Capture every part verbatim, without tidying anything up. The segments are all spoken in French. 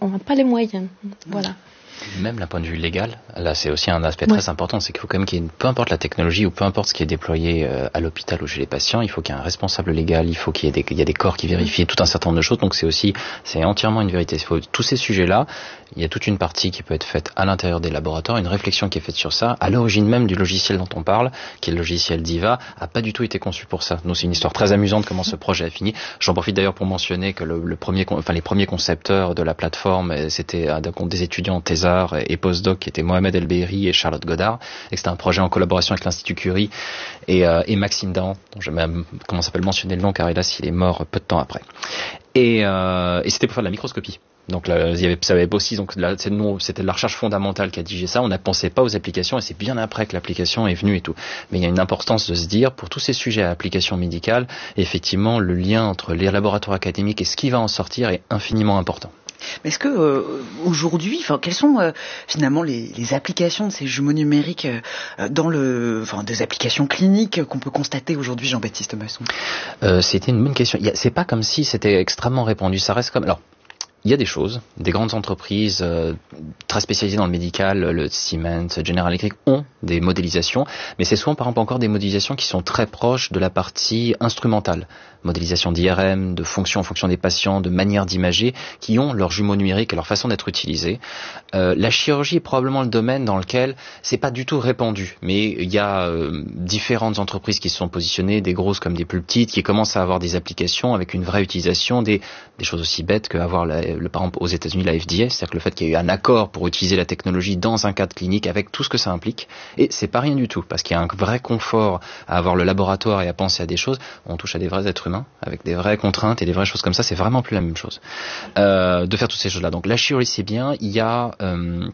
on n'a pas les moyens. Voilà. Même d'un point de vue légal, là c'est aussi un aspect très ouais. important, c'est qu'il faut quand même qu'il y ait, une, peu importe la technologie ou peu importe ce qui est déployé euh, à l'hôpital ou chez les patients, il faut qu'il y ait un responsable légal, il faut qu'il y ait des, il y a des corps qui vérifient tout un certain nombre de choses, donc c'est aussi, c'est entièrement une vérité. Il faut, tous ces sujets-là, il y a toute une partie qui peut être faite à l'intérieur des laboratoires, une réflexion qui est faite sur ça. À l'origine même du logiciel dont on parle, qui est le logiciel Diva, a pas du tout été conçu pour ça. Nous c'est une histoire très amusante comment ce projet a fini. J'en profite d'ailleurs pour mentionner que le, le premier, enfin les premiers concepteurs de la plateforme, c'était des étudiants thésards et postdocs qui étaient Mohamed El Beiri et Charlotte Godard, et c'était un projet en collaboration avec l'Institut Curie et, euh, et Maxime Dahan, dont je même commence à mentionner le nom car hélas il est mort peu de temps après. Et, euh, et c'était pour faire de la microscopie. Donc là, il y avait, ça avait aussi, donc là, c'est, nous, c'était de la recherche fondamentale qui a dirigé ça. On ne pensait pas aux applications et c'est bien après que l'application est venue et tout. Mais il y a une importance de se dire, pour tous ces sujets à application médicale, effectivement, le lien entre les laboratoires académiques et ce qui va en sortir est infiniment important. Mais est-ce que euh, aujourd'hui, enfin, quelles sont euh, finalement les, les applications de ces jumeaux numériques euh, dans le, enfin, des applications cliniques qu'on peut constater aujourd'hui, Jean-Baptiste Masson ? euh, C'était une bonne question. Il y a, c'est pas comme si c'était extrêmement répandu. Ça reste comme alors. Il y a des choses, des grandes entreprises euh, très spécialisées dans le médical, le Siemens, General Electric ont des modélisations, mais c'est souvent par exemple encore des modélisations qui sont très proches de la partie instrumentale. Modélisation d'I R M, de fonctions en fonction des patients, de manière d'imager, qui ont leurs jumeaux numériques et leur façon d'être utilisés. Euh, la chirurgie est probablement le domaine dans lequel c'est pas du tout répandu, mais il y a euh, différentes entreprises qui se sont positionnées, des grosses comme des plus petites, qui commencent à avoir des applications avec une vraie utilisation, des, des choses aussi bêtes qu'avoir la Le, par exemple aux États-Unis la F D A, c'est-à-dire que le fait qu'il y ait eu un accord pour utiliser la technologie dans un cadre clinique avec tout ce que ça implique, et c'est pas rien du tout, parce qu'il y a un vrai confort à avoir le laboratoire et à penser à des choses. On touche à des vrais êtres humains avec des vraies contraintes et des vraies choses comme ça, c'est vraiment plus la même chose euh, de faire toutes ces choses-là. Donc la chirurgie c'est bien, il y a euh,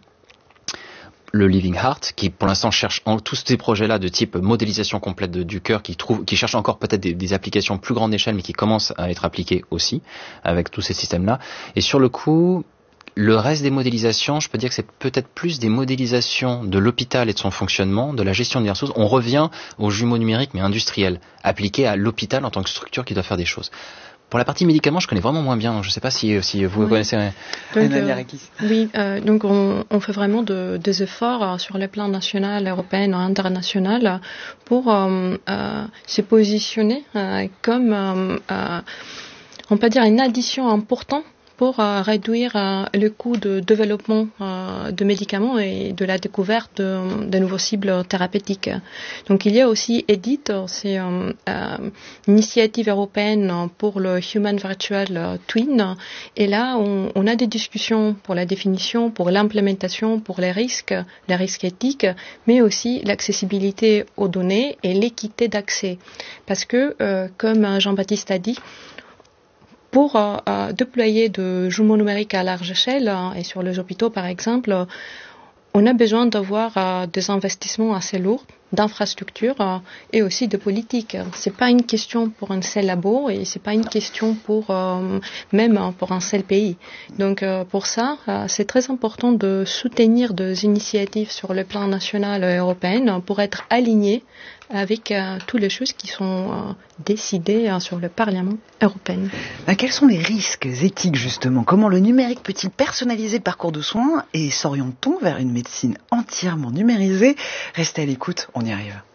le Living Heart, qui pour l'instant cherche en, tous ces projets-là de type modélisation complète de, du cœur, qui trouve, qui cherche encore peut-être des, des applications plus grande échelle, mais qui commencent à être appliquées aussi avec tous ces systèmes-là. Et sur le coup, le reste des modélisations, je peux dire que c'est peut-être plus des modélisations de l'hôpital et de son fonctionnement, de la gestion des ressources. On revient aux jumeaux numériques, mais industriels, appliqués à l'hôpital en tant que structure qui doit faire des choses. Pour la partie médicaments, je connais vraiment moins bien. Je ne sais pas si, si vous oui. connaissez. Donc, euh, oui, euh, donc on, on fait vraiment de, des efforts euh, sur le plan national, européen, international pour euh, euh, se positionner euh, comme, euh, euh, on peut dire, une addition importante pour euh, réduire euh, le coût de développement euh, de médicaments et de la découverte de, de nouveaux cibles thérapeutiques. Donc il y a aussi EDIT, c'est euh, euh, une initiative européenne pour le Human Virtual Twin. Et là, on, on a des discussions pour la définition, pour l'implémentation, pour les risques, les risques éthiques, mais aussi l'accessibilité aux données et l'équité d'accès. Parce que, euh, comme Jean-Baptiste a dit, pour euh, euh, déployer de jumeaux numériques à large échelle, euh, et sur les hôpitaux par exemple, euh, on a besoin d'avoir euh, des investissements assez lourds, d'infrastructures euh, et aussi de politique. C'est pas une question pour un seul labo et c'est pas une question pour euh, même pour un seul pays. Donc euh, pour ça, euh, c'est très important de soutenir des initiatives sur le plan national et européen pour être aligné avec euh, toutes les choses qui sont euh, décidées euh, sur le Parlement européen. Ben, quels sont les risques éthiques justement ? Comment le numérique peut-il personnaliser le parcours de soins et s'oriente-t-on vers une médecine entièrement numérisée ? Restez à l'écoute, on y arrive.